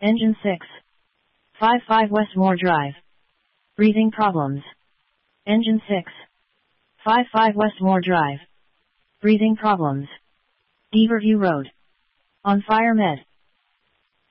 Engine 6. 55 Westmore Drive. Breathing problems. Engine 6. 55 Westmore Drive. Breathing problems. Beaverview Road. On Fire Med.